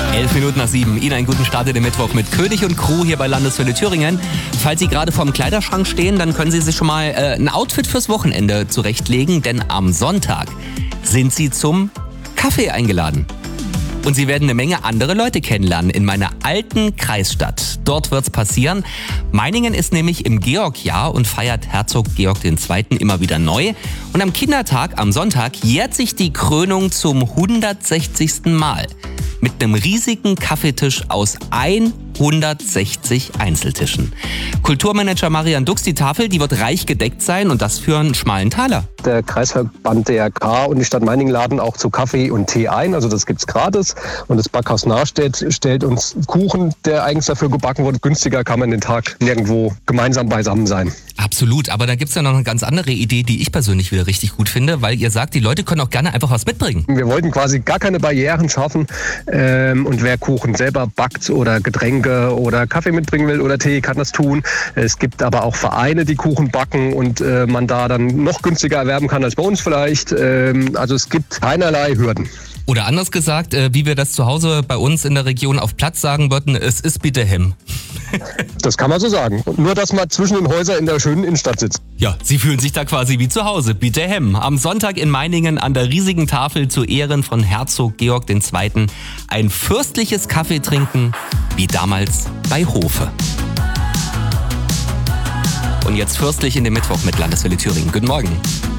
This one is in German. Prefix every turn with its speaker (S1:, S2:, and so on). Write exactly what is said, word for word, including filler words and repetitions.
S1: Elf Minuten nach sieben. Ihnen einen guten Start in den Mittwoch mit König und Crew hier bei Landeswelle Thüringen. Falls Sie gerade vorm Kleiderschrank stehen, dann können Sie sich schon mal äh, ein Outfit fürs Wochenende zurechtlegen, denn am Sonntag sind Sie zum Kaffee eingeladen. Und Sie werden eine Menge andere Leute kennenlernen in meiner alten Kreisstadt. Dort wird's passieren. Meiningen ist nämlich im Georgjahr und feiert Herzog Georg der Zweite immer wieder neu. Und am Kindertag, am Sonntag, jährt sich die Krönung zum hundertsechzigsten Mal. Mit einem riesigen Kaffeetisch aus hundertsechzig Einzeltischen. Kulturmanager Marian Dux, die Tafel, die wird reich gedeckt sein und das für einen schmalen Taler.
S2: Der Kreisverband D R K und die Stadt Meiningen laden auch zu Kaffee und Tee ein, also das gibt's gratis. Und das Backhaus Nahstedt stellt uns Kuchen, der eigens dafür gebacken wurde. Günstiger kann man den Tag nirgendwo gemeinsam beisammen sein.
S1: Absolut, aber da gibt's ja noch eine ganz andere Idee, die ich persönlich wieder richtig gut finde, weil ihr sagt, die Leute können auch gerne einfach was mitbringen.
S2: Wir wollten quasi gar keine Barrieren schaffen ähm, und wer Kuchen selber backt oder Getränke oder Kaffee mitbringen will oder Tee, kann das tun. Es gibt aber auch Vereine, die Kuchen backen und äh, man da dann noch günstiger erwerben kann als bei uns vielleicht. Ähm, also es gibt keinerlei Hürden.
S1: Oder anders gesagt, äh, wie wir das zu Hause bei uns in der Region auf Platz sagen würden, es ist bitte Hemm.
S2: Das kann man so sagen. Nur, dass man zwischen den Häusern in der schönen Innenstadt sitzt.
S1: Ja, Sie fühlen sich da quasi wie zu Hause. Bitte Hemm. Am Sonntag in Meiningen an der riesigen Tafel zu Ehren von Herzog Georg der Zweite ein fürstliches Kaffee trinken, wie damals bei Hofe. Und jetzt fürstlich in den Mittwoch mit Landeswelle Thüringen. Guten Morgen.